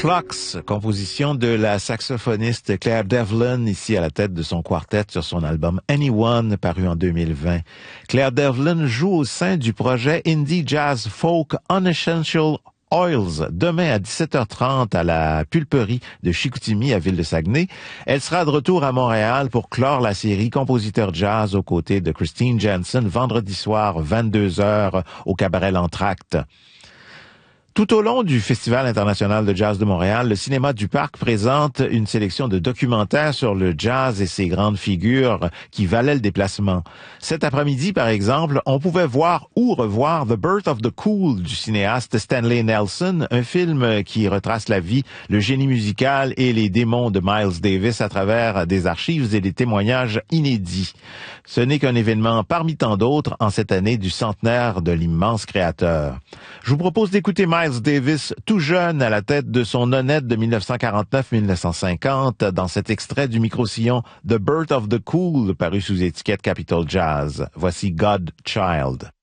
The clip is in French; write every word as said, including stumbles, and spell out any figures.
Clocks, composition de la saxophoniste Claire Devlin, ici à la tête de son quartet sur son album Anyone, paru en deux mille vingt. Claire Devlin joue au sein du projet Indie Jazz Folk Unessential Oils, demain à dix-sept heures trente à la Pulperie de Chicoutimi à Ville-de-Saguenay. Elle sera de retour à Montréal pour clore la série Compositeur Jazz aux côtés de Christine Jensen, vendredi soir, vingt-deux heures, au Cabaret L'Entracte. Tout au long du Festival international de jazz de Montréal, le Cinéma du Parc présente une sélection de documentaires sur le jazz et ses grandes figures qui valaient le déplacement. Cet après-midi, par exemple, on pouvait voir ou revoir The Birth of the Cool du cinéaste Stanley Nelson, un film qui retrace la vie, le génie musical et les démons de Miles Davis à travers des archives et des témoignages inédits. Ce n'est qu'un événement parmi tant d'autres en cette année du centenaire de l'immense créateur. Je vous propose d'écouter Miles Davis, tout jeune à la tête de son honnête de dix-neuf cent quarante-neuf à dix-neuf cent cinquante, dans cet extrait du micro-sillon The Birth of the Cool, paru sous étiquette Capitol Jazz. Voici Godchild.